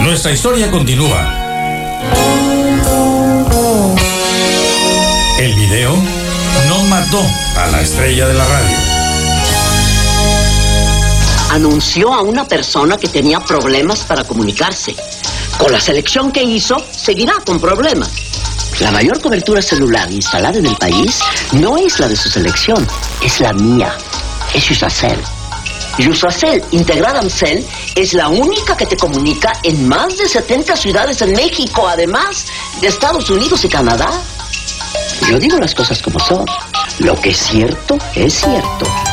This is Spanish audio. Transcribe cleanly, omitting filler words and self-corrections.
Nuestra historia continúa. El video no mató a la estrella de la radio. Anunció a una persona que tenía problemas para comunicarse. Con la selección que hizo, seguirá con problemas. La mayor cobertura celular instalada en el país no es la de su selección, es la mía. Es Yusacell. Yusacell, integrada en Cell, es la única que te comunica en más de 70 ciudades en México, además de Estados Unidos y Canadá. Yo digo las cosas como son. Lo que es cierto, es cierto.